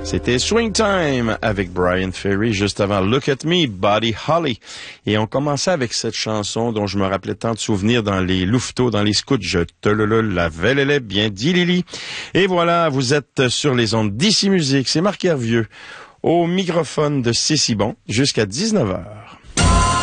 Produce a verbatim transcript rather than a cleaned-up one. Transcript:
C'était Swing Time avec Brian Ferry, juste avant Look at Me, Buddy Holly. Et on commençait avec cette chanson dont je me rappelais tant de souvenirs dans les louveteaux, dans les scouts. Je te le le l'avais bien dit Lily. Et voilà, vous êtes sur les ondes d'Ici Musique. C'est Marc Hervieux au microphone de C'est si bon jusqu'à dix-neuf heures.